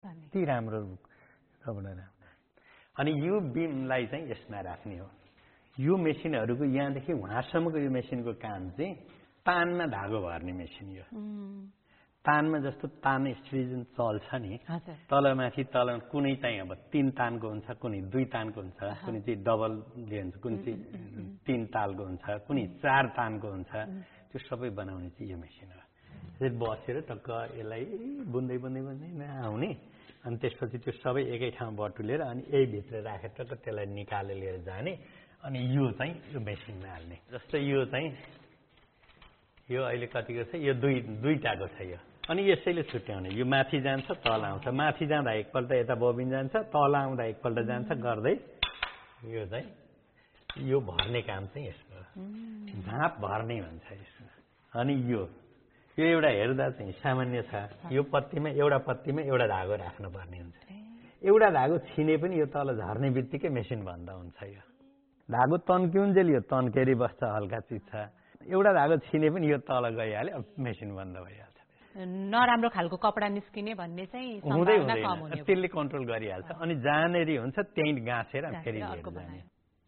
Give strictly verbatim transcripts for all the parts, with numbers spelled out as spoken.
ती राम्रो अनि यो बिमलाई चाहिँ यसमा राख्ने हो यो मेसिनहरूको यहाँदेखि वहाँसम्मको यो मेसिनको काम चाहिँ तानमा धागो भर्ने मेसिन यो तानमा जस्तो तान स्त्री जुन चल्छ नि तलमाथि तल कुनै चाहिँ अब तीन तानको हुन्छ कुनै दुई तानको हुन्छ कुनै चाहिँ डबल हुन्छ कुनै चाहिँ तीन तालको हुन्छ कुनै चार तानको हुन्छ त्यो सबै बनाउने चाहिँ यो मेसिन हो त्यसरी बसेर टक्क यसलाई बुन्दै बुन्दै बुन्दै आउने अनि त्यसपछि त्यो सबै एकै ठाउँ बटुलेर अनि यही भित्र राखेर टक्क त्यसलाई निकालेर लिएर जाने अनि यो चाहिँ यो मेसिनमा हाल्ने जस्तै यो चाहिँ यो अहिले कतिको छ यो दुई दुईटाको छ यो अनि यसैले छुट्याउने यो माथि जान्छ तल आउँछ माथि जाँदा एकपल्ट यता बबिन जान्छ तल आउँदा एकपल्ट जान्छ गर्दै यो चाहिँ यो भर्ने काम चाहिँ यसको झाँप भर्ने भन्छ यसमा अनि यो यो एउटा हेर्दा चाहिँ सामान्य छ यो पत्तीमा एउटा पत्तीमा एउटा धागो राख्नुपर्ने हुन्छ एउटा धागो छिने पनि यो तल झर्ने बित्तिकै मेसिन बन्द हुन्छ यो धागो तन्किउन्जेल यो तन्केरी बस्छ हल्का चिज छ एउटा धागो छिने पनि यो तल गइहाल्यो मेसिन बन्द भइहाल्छ नराम्रो खालको कपडा निस्किने भन्ने चाहिँ सम्भावना कम हुने त्यसले कन्ट्रोल गरिहाल्छ अनि जहाँनेरि हुन्छ त्यही गाँसेर फेरि जाने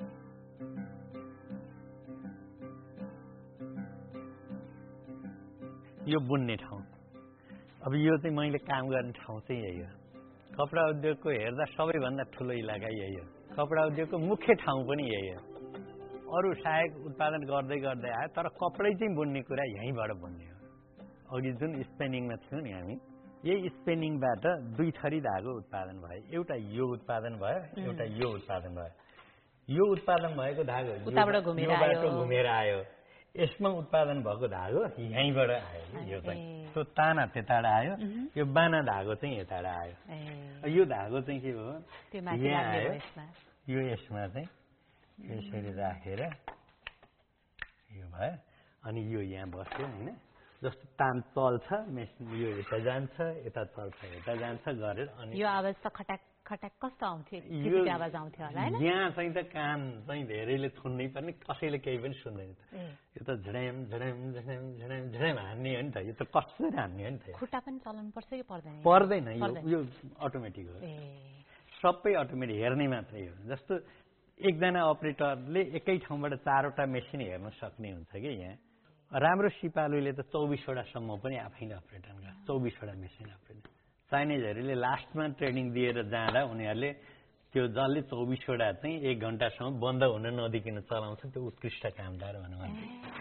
यो बुन्ने ठाउँ अब यो चाहिँ मैले काम गर्ने ठाउँ चाहिँ यही हो कपडा उद्योगको हेर्दा सबैभन्दा ठुलो इलाका यही हो कपडा उद्योगको मुख्य ठाउँ पनि यही हो अरू सहायक उत्पादन गर्दै गर्दै आयो तर कपडै चाहिँ बुन्ने कुरा यहीँबाट बुन्ने हो अघि जुन स्पेनिङमा थियौँ नि हामी यही स्पेनिङबाट दुई थरी धागो उत्पादन भयो एउटा यो उत्पादन भयो एउटा यो उत्पादन भयो यो उत्पादन भएको धागो घुमेर आयो यसमा उत्पादन भएको धागो यहीँबाट आयो यो चाहिँ त्यो ताना त्यताबाट आयो यो बाना धागो चाहिँ यताबाट आयो यो धागो चाहिँ के हो यहाँ आयो यो यसमा चाहिँ यसरी राखेर यो भयो अनि यो यहाँ बस्यो होइन जस्तो तान चल्छ मेसिन यो यता जान्छ यता चल्छ यता जान्छ गरेर अनि यो आवाज त खटाक खटाक कस्तो आउँथ्यो यो आवाज आउँथ्यो होला हैन यहाँ चाहिँ त कान चाहिँ धेरैले सुन्नै पर्ने कसैले केही पनि सुन्दैन त यो त झडेम झडेम झडेम झडेम झडेम हान्ने हो नि त यो त कसरी हान्ने हो नि त खुट्टा पनि चलाउनु पर्छ कि पर्दैन पर्दैन यो अटोमेटिक हो सबै अटोमेटिक हेर्ने मात्रै हो जस्तो एकजना अपरेटरले एकै ठाउँबाट चारवटा मेसिन हेर्न सक्ने हुन्छ कि यहाँ राम्रो सिपालुले त चौबिसवटासम्म पनि आफै नै अपरेटर गर्छ चौबिसवटा मेसिन अपरेटर चाइनिजहरूले लास्टमा ट्रेनिङ दिएर जाँदा उनीहरूले त्यो जसले चौबिसवटा चाहिँ एक घन्टासम्म बन्द हुन नदिकन चलाउँछ त्यो उत्कृष्ट कामदार भन्नु